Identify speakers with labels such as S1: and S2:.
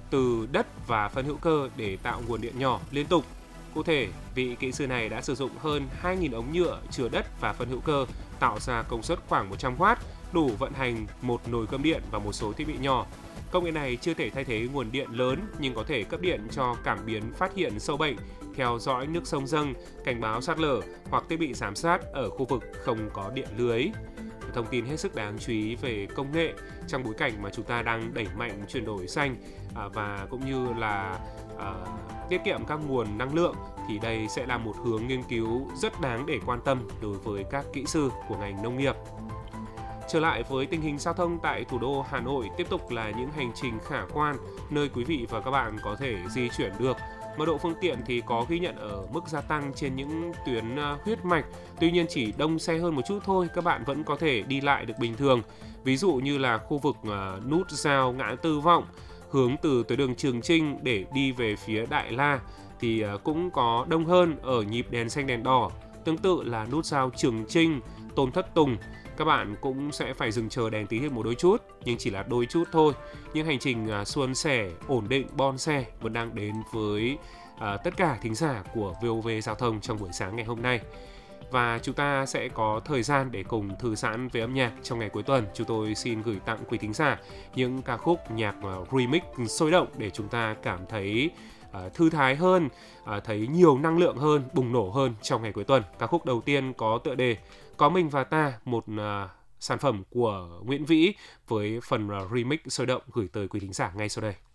S1: từ đất và phân hữu cơ để tạo nguồn điện nhỏ liên tục. Cụ thể, vị kỹ sư này đã sử dụng hơn 2.000 ống nhựa chứa đất và phân hữu cơ tạo ra công suất khoảng 100W, đủ vận hành một nồi cơm điện và một số thiết bị nhỏ. Công nghệ này chưa thể thay thế nguồn điện lớn nhưng có thể cấp điện cho cảm biến phát hiện sâu bệnh, theo dõi nước sông dâng, cảnh báo sạt lở hoặc thiết bị giám sát ở khu vực không có điện lưới. Thông tin hết sức đáng chú ý về công nghệ trong bối cảnh mà chúng ta đang đẩy mạnh chuyển đổi xanh và cũng như là tiết kiệm các nguồn năng lượng, thì đây sẽ là một hướng nghiên cứu rất đáng để quan tâm đối với các kỹ sư của ngành nông nghiệp. Trở lại với tình hình giao thông tại thủ đô Hà Nội, tiếp tục là những hành trình khả quan nơi quý vị và các bạn có thể di chuyển được. Mật độ phương tiện thì có ghi nhận ở mức gia tăng trên những tuyến huyết mạch, tuy nhiên chỉ đông xe hơn một chút thôi, các bạn vẫn có thể đi lại được bình thường. Ví dụ như là khu vực nút giao ngã tư Vọng, hướng từ tuyến đường Trường Chinh để đi về phía Đại La thì cũng có đông hơn ở nhịp đèn xanh đèn đỏ. Tương tự là nút giao Trường Chinh, Tôn Thất Tùng, các bạn cũng sẽ phải dừng chờ đèn tín hiệu một đôi chút, nhưng chỉ là đôi chút thôi. Nhưng hành trình suôn sẻ, ổn định, bon xe vẫn đang đến với tất cả thính giả của VOV Giao thông trong buổi sáng ngày hôm nay. Và chúng ta sẽ có thời gian để cùng thư giãn về âm nhạc trong ngày cuối tuần. Chúng tôi xin gửi tặng quý thính giả những ca khúc nhạc remix sôi động để chúng ta cảm thấy thư thái hơn, thấy nhiều năng lượng hơn, bùng nổ hơn trong ngày cuối tuần. Ca khúc đầu tiên có tựa đề Có Mình Và Ta, một sản phẩm của Nguyễn Vĩ với phần remix sôi động gửi tới quý thính giả ngay sau đây.